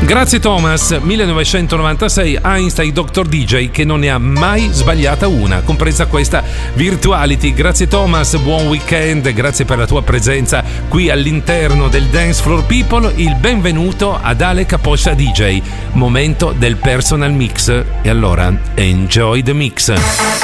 Grazie Thomas, 1996, Einstein Dr. DJ che non ne ha mai sbagliata una, compresa questa Virtuality. Grazie Thomas, buon weekend, grazie per la tua presenza qui all'interno del Dance Floor People. Il benvenuto ad Ale Capoccia DJ, momento del personal mix. E allora, enjoy the mix.